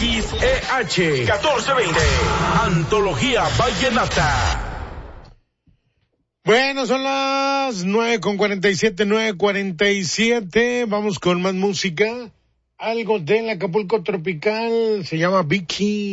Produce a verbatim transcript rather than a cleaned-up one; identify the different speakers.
Speaker 1: X E H catorce veinte. Antología Vallenata.
Speaker 2: Bueno, son las nueve con cuarenta y siete, nueve cuarenta y siete. Vamos con más música. Algo del Acapulco tropical. Se llama Vicky.